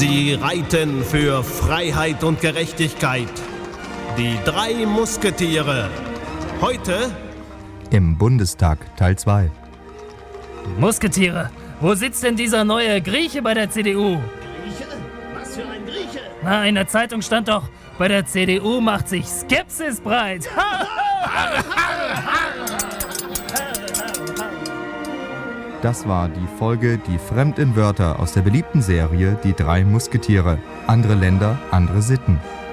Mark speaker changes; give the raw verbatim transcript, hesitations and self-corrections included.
Speaker 1: Sie reiten für Freiheit und Gerechtigkeit. Die drei Musketiere. Heute
Speaker 2: im Bundestag Teil zwei.
Speaker 3: Musketiere, wo sitzt denn dieser neue Grieche bei der C D U?
Speaker 1: Grieche? Was für ein Grieche?
Speaker 3: Na, in der Zeitung stand doch, bei der C D U macht sich Skepsis breit.
Speaker 2: Das war die Folge Die fremden Wörter aus der beliebten Serie Die drei Musketiere. Andere Länder, andere Sitten.